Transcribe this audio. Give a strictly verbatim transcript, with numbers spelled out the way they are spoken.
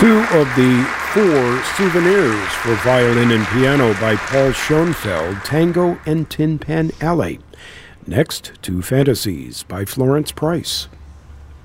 Two of the four souvenirs for violin and piano by Paul Schoenfeld, Tango and Tin Pan Alley. Next, two fantasies by Florence Price.